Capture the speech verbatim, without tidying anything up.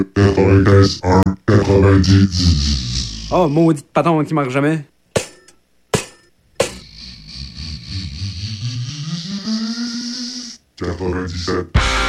quatre-vingt-quinze, un, quatre-vingt-dix. Oh, maudit patron qui marche jamais. quatre-vingt-dix-sept.